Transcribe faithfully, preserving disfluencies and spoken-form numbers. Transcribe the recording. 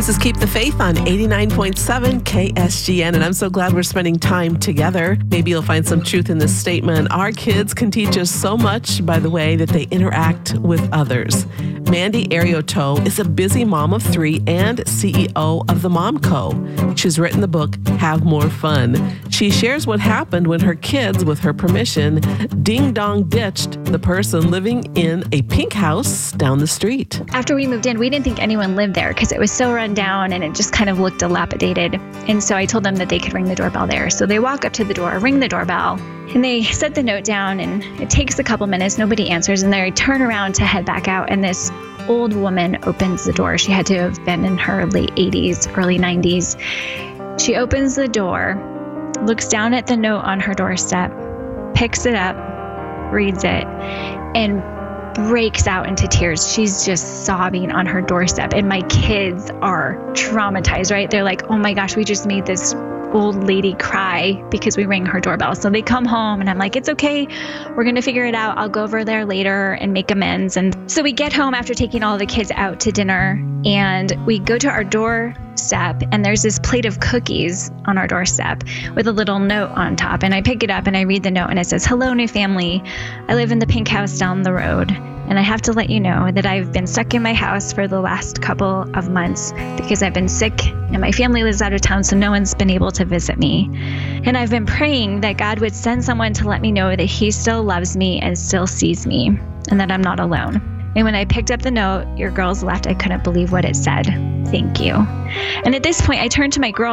This is Keep the Faith on eighty-nine point seven K S G N, and I'm so glad we're spending time together. Maybe you'll find some truth in this statement. Our kids can teach us so much by the way that they interact with others. Mandy Arioto is a busy mom of three and C E O of the Mom Co. She's written the book, Have More Fun. She shares what happened when her kids, with her permission, ding-dong ditched the person living in a pink house down the street. After we moved in, we didn't think anyone lived there because it was so run down and it just kind of looked dilapidated. And so I told them that they could ring the doorbell there. So they walk up to the door, ring the doorbell, and they set the note down, and it takes a couple minutes. Nobody answers, and they turn around to head back out, and this old woman opens the door. She had to have been in her late eighties, early nineties. She opens the door, looks down at the note on her doorstep, picks it up, reads it, and breaks out into tears. She's just sobbing on her doorstep. And my kids are traumatized, right? They're like, oh my gosh, we just made this old lady cry because we rang her doorbell. So they come home and I'm like, it's okay. We're going to figure it out. I'll go over there later and make amends. And so we get home after taking all the kids out to dinner, and we go to our doorstep, and there's this plate of cookies on our doorstep with a little note on top. And I pick it up and I read the note, and it says, hello, new family. I live in the pink house down the road, and I have to let you know that I've been stuck in my house for the last couple of months because I've been sick and my family lives out of town, so no one's been able to visit me. And I've been praying that God would send someone to let me know that he still loves me and still sees me and that I'm not alone. And when I picked up the note, your girls left. I couldn't believe what it said. Thank you. And at this point, I turned to my girl